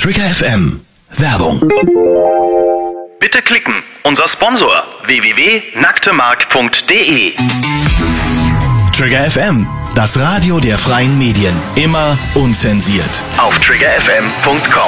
Trigger FM. Werbung. Bitte klicken. Unser Sponsor www.nacktemark.de. Trigger FM, das Radio der freien Medien. Immer unzensiert. Auf triggerfm.com.